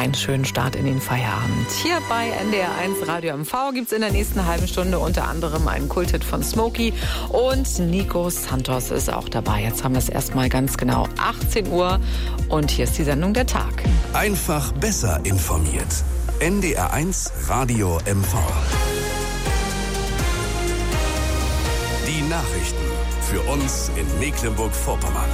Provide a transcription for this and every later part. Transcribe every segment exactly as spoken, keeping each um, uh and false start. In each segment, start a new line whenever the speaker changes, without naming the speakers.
einen schönen Start in den Feierabend. Hier bei N D R eins Radio M V gibt es in der nächsten halben Stunde unter anderem einen Kulthit von Smokey und Nico Santos ist auch dabei. Jetzt haben wir es erstmal ganz genau achtzehn Uhr und hier ist die Sendung Der Tag.
Einfach besser informiert. N D R eins Radio M V. Die Nachrichten für uns in Mecklenburg-Vorpommern.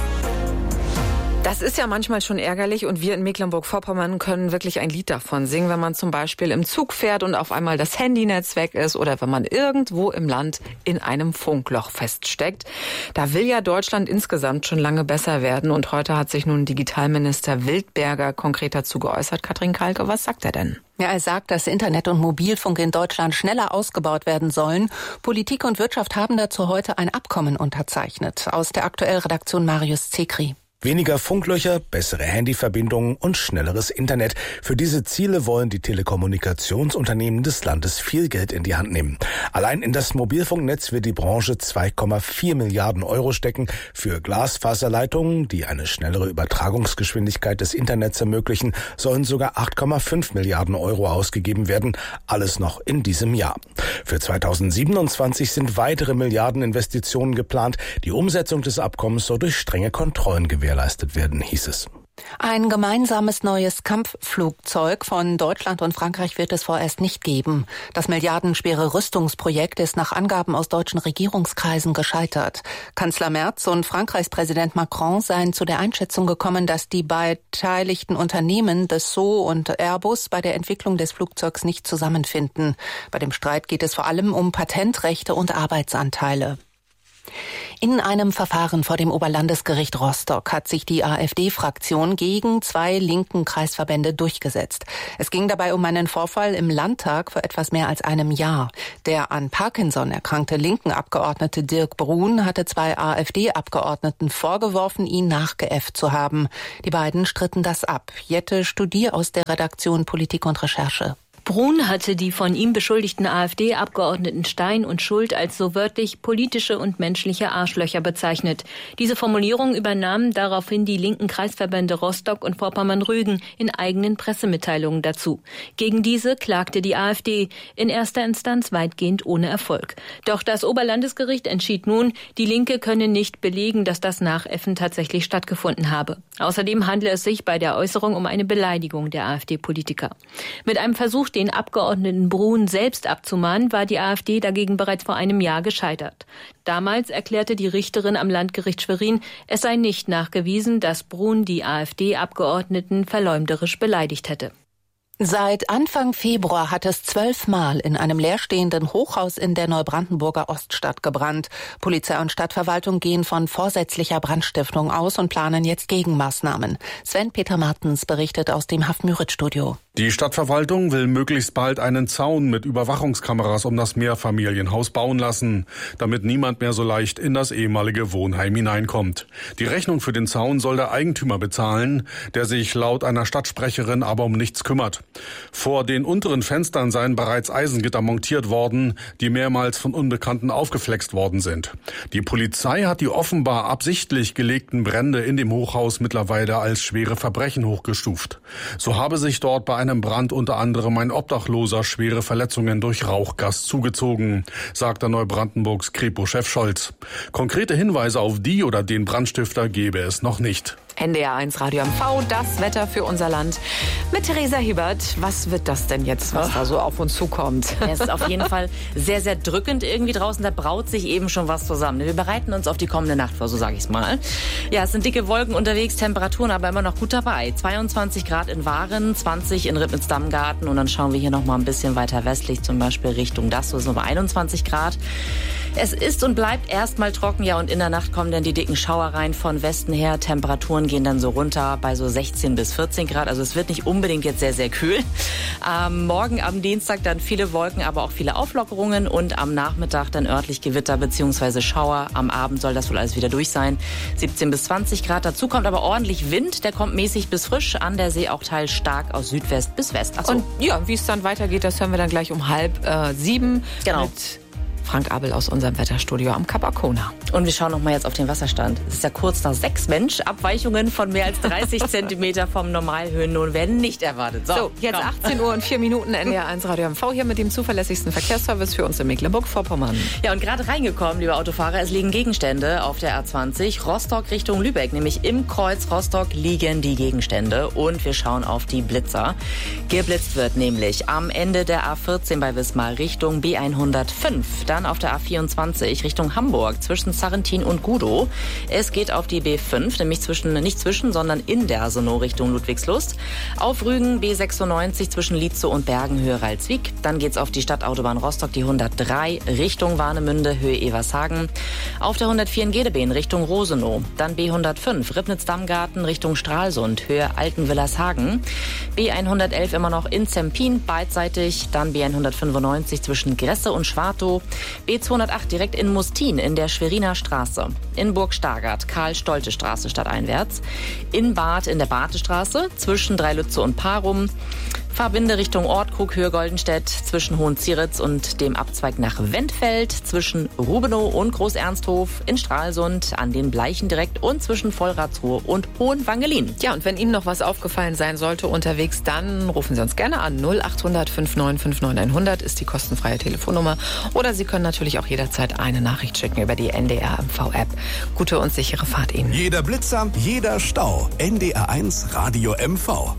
Das ist ja manchmal schon ärgerlich und wir in Mecklenburg-Vorpommern können wirklich ein Lied davon singen, wenn man zum Beispiel im Zug fährt und auf einmal das Handynetz weg ist oder wenn man irgendwo im Land in einem Funkloch feststeckt. Da will ja Deutschland insgesamt schon lange besser werden und heute hat sich nun Digitalminister Wildberger konkret dazu geäußert. Katrin Kalke, was sagt er denn?
Ja, er sagt, dass Internet und Mobilfunk in Deutschland schneller ausgebaut werden sollen. Politik und Wirtschaft haben dazu heute ein Abkommen unterzeichnet. Aus der Aktuell-Redaktion Marius Zekri.
Weniger Funklöcher, bessere Handyverbindungen und schnelleres Internet. Für diese Ziele wollen die Telekommunikationsunternehmen des Landes viel Geld in die Hand nehmen. Allein in das Mobilfunknetz wird die Branche zwei Komma vier Milliarden Euro stecken. Für Glasfaserleitungen, die eine schnellere Übertragungsgeschwindigkeit des Internets ermöglichen, sollen sogar acht Komma fünf Milliarden Euro ausgegeben werden. Alles noch in diesem Jahr. Für zweitausendsiebenundzwanzig sind weitere Milliardeninvestitionen geplant. Die Umsetzung des Abkommens soll durch strenge Kontrollen gewährleistet gewährleistet werden, hieß es.
Ein gemeinsames neues Kampfflugzeug von Deutschland und Frankreich wird es vorerst nicht geben. Das milliardenschwere Rüstungsprojekt ist nach Angaben aus deutschen Regierungskreisen gescheitert. Kanzler Merz und Frankreichs Präsident Macron seien zu der Einschätzung gekommen, dass die beteiligten Unternehmen Dassault und Airbus bei der Entwicklung des Flugzeugs nicht zusammenfinden. Bei dem Streit geht es vor allem um Patentrechte und Arbeitsanteile. In einem Verfahren vor dem Oberlandesgericht Rostock hat sich die AfD-Fraktion gegen zwei linken Kreisverbände durchgesetzt. Es ging dabei um einen Vorfall im Landtag vor etwas mehr als einem Jahr. Der an Parkinson erkrankte linken Abgeordnete Dirk Brun hatte zwei AfD-Abgeordneten vorgeworfen, ihn nachgeäfft zu haben. Die beiden stritten das ab. Jette Studier aus der Redaktion Politik und Recherche.
Brun hatte die von ihm beschuldigten AfD-Abgeordneten Stein und Schuld als so wörtlich politische und menschliche Arschlöcher bezeichnet. Diese Formulierung übernahmen daraufhin die linken Kreisverbände Rostock und Vorpommern-Rügen in eigenen Pressemitteilungen dazu. Gegen diese klagte die AfD, in erster Instanz weitgehend ohne Erfolg. Doch das Oberlandesgericht entschied nun, die Linke könne nicht belegen, dass das Nachäffen tatsächlich stattgefunden habe. Außerdem handle es sich bei der Äußerung um eine Beleidigung der AfD-Politiker. Mit einem Versuch, den Abgeordneten Brun selbst abzumahnen, war die AfD dagegen bereits vor einem Jahr gescheitert. Damals erklärte die Richterin am Landgericht Schwerin, es sei nicht nachgewiesen, dass Brun die AfD-Abgeordneten verleumderisch beleidigt hätte.
Seit Anfang Februar hat es zwölfmal in einem leerstehenden Hochhaus in der Neubrandenburger Oststadt gebrannt. Polizei und Stadtverwaltung gehen von vorsätzlicher Brandstiftung aus und planen jetzt Gegenmaßnahmen. Sven-Peter Martens berichtet aus dem Haft-Müritz-Studio.
Die Stadtverwaltung will möglichst bald einen Zaun mit Überwachungskameras um das Mehrfamilienhaus bauen lassen, damit niemand mehr so leicht in das ehemalige Wohnheim hineinkommt. Die Rechnung für den Zaun soll der Eigentümer bezahlen, der sich laut einer Stadtsprecherin aber um nichts kümmert. Vor den unteren Fenstern seien bereits Eisengitter montiert worden, die mehrmals von Unbekannten aufgeflext worden sind. Die Polizei hat die offenbar absichtlich gelegten Brände in dem Hochhaus mittlerweile als schwere Verbrechen hochgestuft. So habe sich dort bei einem Brand unter anderem ein Obdachloser schwere Verletzungen durch Rauchgas zugezogen, sagt der Neubrandenburgs Kripo-Chef Scholz. Konkrete Hinweise auf die oder den Brandstifter gebe es noch nicht.
N D R eins Radio M V, das Wetter für unser Land. Mit Theresa Hiebert, was wird das denn jetzt, was oh. da so auf uns zukommt?
Es ist auf jeden Fall sehr, sehr drückend irgendwie draußen. Da braut sich eben schon was zusammen. Wir bereiten uns auf die kommende Nacht vor, so sage ich es mal. Ja, es sind dicke Wolken unterwegs, Temperaturen aber immer noch gut dabei. zweiundzwanzig Grad in Waren, zwanzig in Ribnitz-Dammgarten und dann schauen wir hier noch mal ein bisschen weiter westlich, zum Beispiel Richtung Dassow, sind wir einundzwanzig Grad. Es ist und bleibt erstmal trocken, ja, und in der Nacht kommen dann die dicken Schauer rein von Westen her. Temperaturen gehen dann so runter bei so sechzehn bis vierzehn Grad. Also es wird nicht unbedingt jetzt sehr, sehr kühl. Ähm, morgen am Dienstag dann viele Wolken, aber auch viele Auflockerungen und am Nachmittag dann örtlich Gewitter bzw. Schauer. Am Abend soll das wohl alles wieder durch sein. siebzehn bis zwanzig Grad. Dazu kommt aber ordentlich Wind. Der kommt mäßig bis frisch, an der See auch teils stark aus Südwest bis West. Ach so.
Und ja, wie es dann weitergeht, das hören wir dann gleich um halb äh, sieben.
Genau.
Mit Frank Abel aus unserem Wetterstudio am Kap Arkona.
Und wir schauen noch mal jetzt auf den Wasserstand. Es ist ja kurz nach sechs, Mensch. Abweichungen von mehr als dreißig Zentimeter vom Normalhöhenlohn werden nicht erwartet. So,
so jetzt komm. achtzehn Uhr und vier Minuten, N D R eins Radio M V hier mit dem zuverlässigsten Verkehrsservice für uns in Mecklenburg-Vorpommern.
Ja, und gerade reingekommen, liebe Autofahrer, es liegen Gegenstände auf der A zwanzig, Rostock Richtung Lübeck. Nämlich im Kreuz Rostock liegen die Gegenstände. Und wir schauen auf die Blitzer. Geblitzt wird nämlich am Ende der A vierzehn bei Wismar Richtung B hundertfünf. Dann auf der A vierundzwanzig Richtung Hamburg zwischen Sarrentin und Gudow. Es geht auf die B fünf, nämlich zwischen, nicht zwischen, sondern in der Sono Richtung Ludwigslust. Auf Rügen B sechsundneunzig zwischen Lietzow und Bergenhöhe Ralswiek. Dann geht's auf die Stadtautobahn Rostock, die hundertdrei Richtung Warnemünde, Höhe Evershagen. Auf der hundertvier in Gedebeen Richtung Rosenow. Dann B hundertfünf Ribnitz-Dammgarten Richtung Stralsund, Höhe Altenwillershagen. B hundertelf immer noch in Zempin, beidseitig. Dann B hundertfünfundneunzig zwischen Gresse und Schwartow. B zweihundertacht direkt in Mustin in der Schweriner Straße. In Burg-Stargard, Karl-Stolte-Straße stadteinwärts. In Bad in der Batestraße zwischen Dreilütze und Parum. Fahrwinde Richtung Ortkrug, Höhe Goldenstedt zwischen Hohenzieritz und dem Abzweig nach Wendfeld, zwischen Rubenow und Groß-Ernsthof, in Stralsund, an den Bleichen direkt und zwischen Vollratsruhe und Hohenwangelin.
Ja, und wenn Ihnen noch was aufgefallen sein sollte unterwegs, dann rufen Sie uns gerne an. null acht hundert fünfundneunzig fünfundneunzig hundert ist die kostenfreie Telefonnummer. Oder Sie können natürlich auch jederzeit eine Nachricht schicken über die N D R M V-App. Gute und sichere Fahrt Ihnen.
Jeder Blitzer, jeder Stau. N D R eins Radio M V.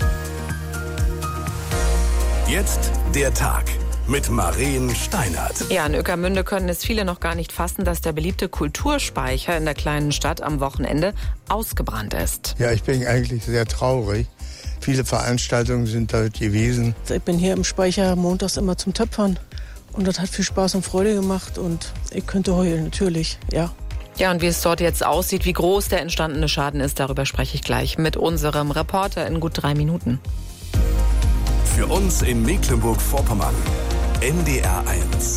Jetzt der Tag mit Maren Steinert.
Ja, in Ueckermünde können es viele noch gar nicht fassen, dass der beliebte Kulturspeicher in der kleinen Stadt am Wochenende ausgebrannt ist.
Ja, ich bin eigentlich sehr traurig. Viele Veranstaltungen sind dort gewesen.
Ich bin hier im Speicher montags immer zum Töpfern und das hat viel Spaß und Freude gemacht und ich könnte heulen, natürlich, ja.
Ja, und wie es dort jetzt aussieht, wie groß der entstandene Schaden ist, darüber spreche ich gleich mit unserem Reporter in gut drei Minuten.
Für uns in Mecklenburg-Vorpommern, N D R eins.